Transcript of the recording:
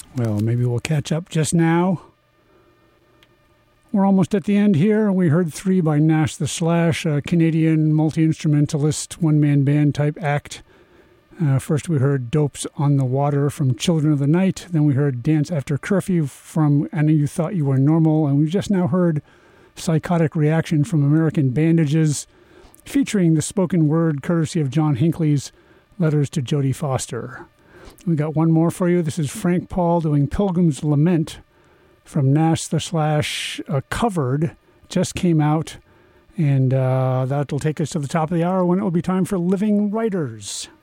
Well, maybe we'll catch up just now. We're almost at the end here. We heard 3 by Nash the Slash, a Canadian multi-instrumentalist, one-man band type act. First we heard Dopes on the Water from Children of the Night. Then we heard Dance After Curfew from I Know You Thought You Were Normal. And we just now heard Psychotic Reaction from American Bandages, featuring the spoken word courtesy of John Hinckley's Letters to Jodie Foster. We got one more for you. This is Frank Paul doing Pilgrim's Lament from Nash the Slash, covered, just came out. And that'll take us to the top of the hour when it will be time for Living Writers.